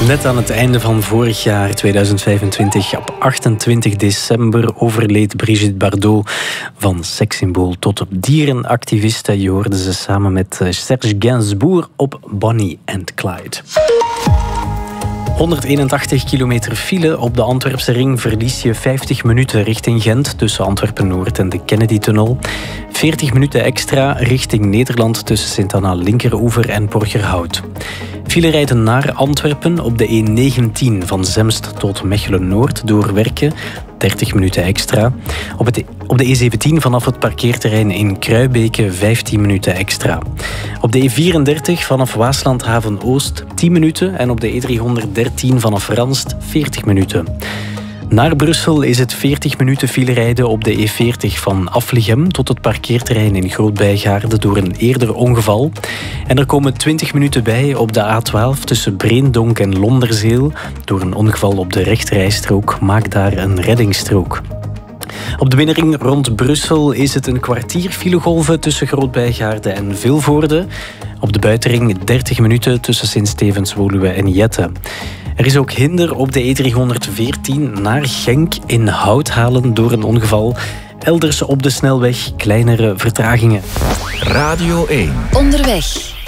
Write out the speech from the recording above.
Net aan het einde van vorig jaar, 2025, op 28 december, overleed Brigitte Bardot. Van sekssymbool tot dierenactiviste. Je hoorde ze samen met Serge Gainsbourg op Bonnie and Clyde. 181 kilometer file op de Antwerpse ring verlies je 50 minuten richting Gent tussen Antwerpen-Noord en de Kennedy-tunnel. 40 minuten extra richting Nederland tussen Sint-Anna-Linkeroever en Borgerhout. File rijden naar Antwerpen op de E19 van Zemst tot Mechelen-Noord door Werken. 30 minuten extra. Op de E17 vanaf het parkeerterrein in Kruibeke 15 minuten extra. Op de E34 vanaf Waaslandhaven-Oost 10 minuten en op de E313 vanaf Ranst 40 minuten. Naar Brussel is het 40 minuten file rijden op de E40 van Aflichem tot het parkeerterrein in Groot-Bijgaarde door een eerder ongeval. En er komen 20 minuten bij op de A12 tussen Breendonk en Londerzeel. Door een ongeval op de rechterrijstrook maakt daar een reddingsstrook. Op de binnenring rond Brussel is het een kwartier filegolven tussen Groot-Bijgaarde en Vilvoorde. Op de buitenring 30 minuten tussen Sint-Stevens-Woluwe en Jette. Er is ook hinder op de E314 naar Genk in Houthalen door een ongeval. Elders op de snelweg kleinere vertragingen. Radio 1. Onderweg.